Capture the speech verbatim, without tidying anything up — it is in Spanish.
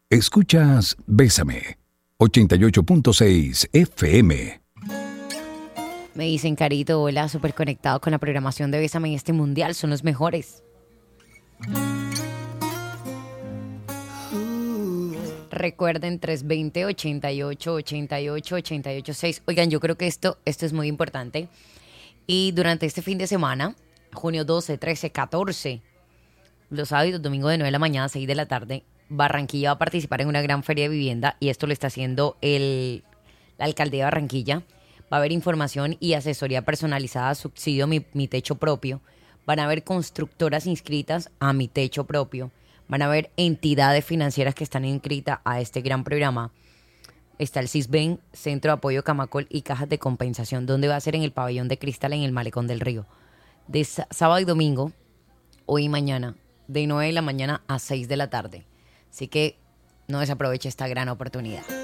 Escuchas Bésame, ochenta y ocho punto seis F M. Me dicen, Carito, hola, súper conectado con la programación de Bésame en este mundial, son los mejores. Recuerden, tres dos cero, ochenta y ocho, ochenta y ocho, ochenta y ocho, seis. Oigan, yo creo que esto, esto es muy importante. Y durante este fin de semana, junio doce, trece, catorce, los sábados y los domingos de nueve de la mañana a seis de la tarde, Barranquilla va a participar en una gran feria de vivienda y esto lo está haciendo el, la alcaldía de Barranquilla. Va a haber información y asesoría personalizada, subsidio mi, mi techo propio. Van a haber constructoras inscritas a Mi Techo Propio. Van a haber entidades financieras que están inscritas a este gran programa. Está el CISBEN, Centro de Apoyo Camacol y Cajas de Compensación, donde va a ser en el Pabellón de Cristal en el Malecón del Río. De sábado y domingo, hoy y mañana, de nueve de la mañana a seis de la tarde. Así que no desaproveche esta gran oportunidad.